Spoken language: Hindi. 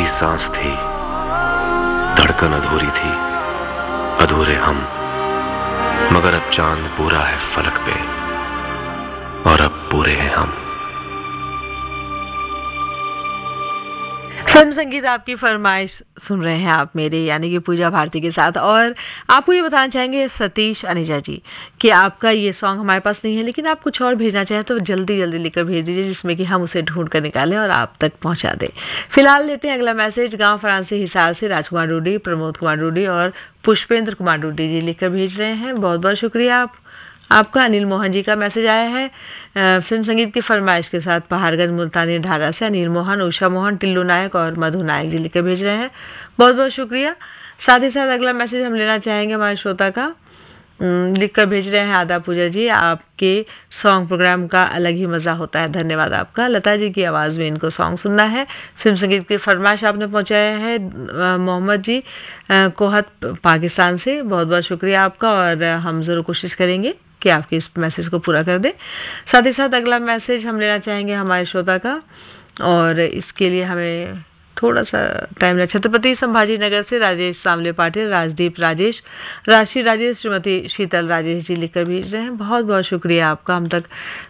आखिरी सांस थी, धड़कन अधूरी थी, अधूरे हम, मगर अब चांद पूरा है फलक पे और अब पूरे हैं हम। फिल्म संगीत आपकी फरमाइश सुन रहे हैं आप मेरे यानी कि पूजा भारती के साथ। और आपको ये बताना चाहेंगे सतीश अनिजा जी कि आपका ये सॉन्ग हमारे पास नहीं है, लेकिन आप कुछ और भेजना चाहें तो जल्दी जल्दी लिखकर भेज दीजिए, जिसमें कि हम उसे ढूंढ कर निकालें और आप तक पहुंचा दें। फिलहाल लेते हैं अगला मैसेज। गांव फ्रांसी हिसार से राजकुमार रूडी, प्रमोद कुमार रूडी और पुष्पेंद्र कुमार रूडी जी लिखकर भेज रहे हैं। बहुत बहुत शुक्रिया आपका। अनिल मोहन जी का मैसेज आया है फिल्म संगीत की फरमाइश के साथ पहाड़गंज मुल्तानी ढारा से। अनिल मोहन, उषा मोहन, टिल्लू नायक और मधु नायक जी लिखकर भेज रहे हैं। बहुत बहुत शुक्रिया। साथ ही साथ अगला मैसेज हम लेना चाहेंगे हमारे श्रोता का, लिखकर भेज रहे हैं आदा पूजा जी, आपके सॉन्ग प्रोग्राम का अलग ही मज़ा होता है, धन्यवाद आपका। लता जी की आवाज़ में इनको सॉन्ग सुनना है। फिल्म संगीत की फरमाइश आपने पहुंचाया है मोहम्मद जी कोहत पाकिस्तान से। बहुत बहुत शुक्रिया आपका और हम ज़रूर कोशिश करेंगे कि आपके इस मैसेज को पूरा कर दें। साथ ही साथ अगला मैसेज हम लेना चाहेंगे हमारे श्रोता का, और इसके लिए हमें थोड़ा सा टाइम लगा। छत्रपति संभाजी नगर से राजेश सांवले पाटिल, राजदीप राजेश, राशि राजेश, श्रीमती शीतल राजेश जी लिखकर भेज रहे हैं। बहुत बहुत शुक्रिया आपका हम तक